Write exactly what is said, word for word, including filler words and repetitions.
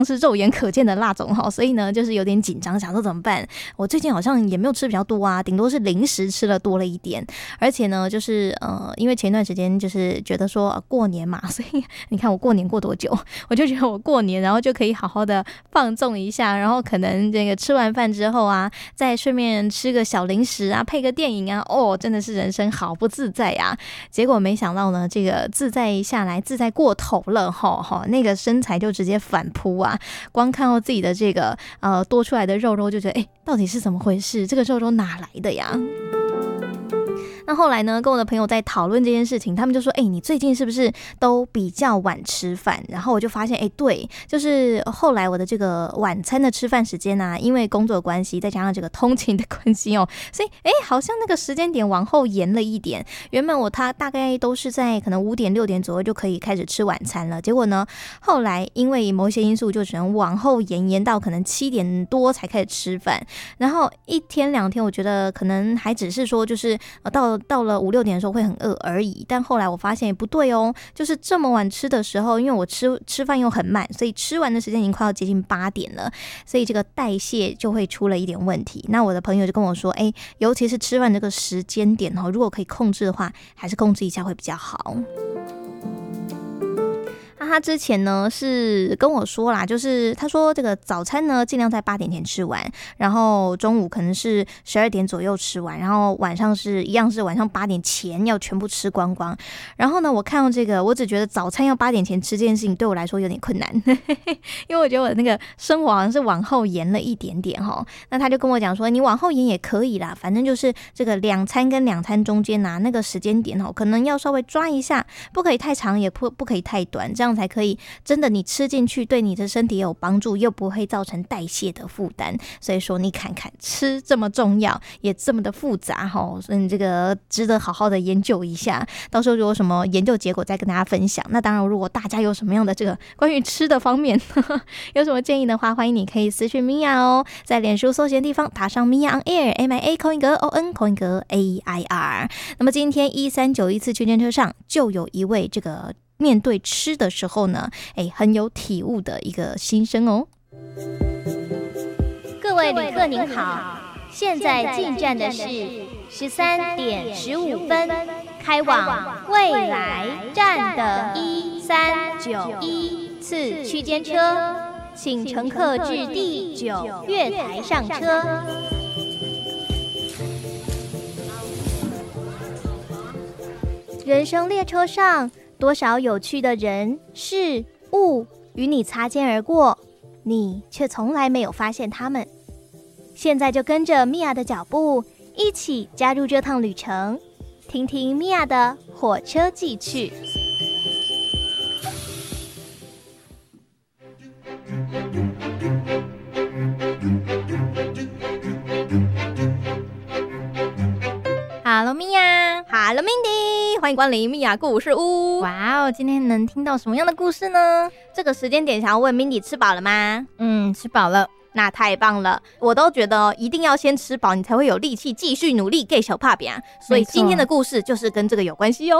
是肉眼可见的那种哈，所以呢就是有点紧张，想说怎么办？我最近好像也没有吃比较多啊，顶多是零食吃了多了一点，而且呢就是呃，因为前段时间就是觉得说、呃、过年嘛，所以你看我过年过多久，我就觉得我过年然后就可以好好的放纵一下，然后可能这个吃完饭之后啊，再顺便吃个小零食啊，配个电影啊，哦，真的是人生好不自在呀、啊！结果没想到呢，这个自在下来，自在过头了哈哈，那个身材就直接反扑啊！光看到自己的这个呃多出来的肉肉，就觉得哎，到底是怎么回事？这个肉肉哪来的呀？那后来呢，跟我的朋友在讨论这件事情，他们就说：“哎、欸，你最近是不是都比较晚吃饭？”然后我就发现，哎、欸，对，就是后来我的这个晚餐的吃饭时间啊，因为工作的关系，再加上这个通勤的关系哦，所以哎、欸，好像那个时间点往后延了一点。原本我他大概都是在可能五点六点左右就可以开始吃晚餐了，结果呢，后来因为某一些因素，就只能往后延，延到可能七点多才开始吃饭。然后一天两天，我觉得可能还只是说，就是呃到。到了五六点的时候会很饿而已，但后来我发现也不对哦，就是这么晚吃的时候，因为我吃吃饭又很慢，所以吃完的时间已经快要接近八点了，所以这个代谢就会出了一点问题。那我的朋友就跟我说，哎，尤其是吃饭这个时间点哦，如果可以控制的话，还是控制一下会比较好。那他之前呢是跟我说啦，就是他说这个早餐呢尽量在八点前吃完，然后中午可能是十二点左右吃完，然后晚上是一样是晚上八点前要全部吃光光。然后呢，我看到这个，我只觉得早餐要八点前吃这件事情对我来说有点困难，因为我觉得我那个生活好像是往后延了一点点哈。那他就跟我讲说，你往后延也可以啦，反正就是这个两餐跟两餐中间啊那个时间点哦，可能要稍微抓一下，不可以太长，也不不可以太短，这样才可以真的你吃进去对你的身体有帮助，又不会造成代谢的负担。所以说你看看吃这么重要也这么的复杂齁，所以你这个值得好好的研究一下，到时候如果有什么研究结果再跟大家分享。那当然如果大家有什么样的这个关于吃的方面呵呵有什么建议的话，欢迎你可以私讯 Mia 哦，在脸书搜寻的地方打上 Mia on air M I A 空一格 O N 空一格 A I R。 那么今天一三九一次区间车上就有一位这个面对吃的时候呢，哎，很有体悟的一个新生哦。 各位旅客您好，现在进站的是十三点十五分，开往未来站的一三九一次区间车，请乘客至第九月台上车。人生列车上，多少有趣的人事物与你擦肩而过，你却从来没有发现他们。现在就跟着 Mia 的脚步，一起加入这趟旅程，听听 Mia 的火车记趣。 Hello Mia， Hello Mindy， 欢迎光临 Mia 故事屋。哇哦，今天能听到什么样的故事呢？ 这个时间点想要问 Mindy 吃饱了吗？ 嗯，吃饱了。 那太棒了，我都觉得一定要先吃饱，你才会有力气继续努力给小帕饼。所以今天的故事就是跟这个有关系哦。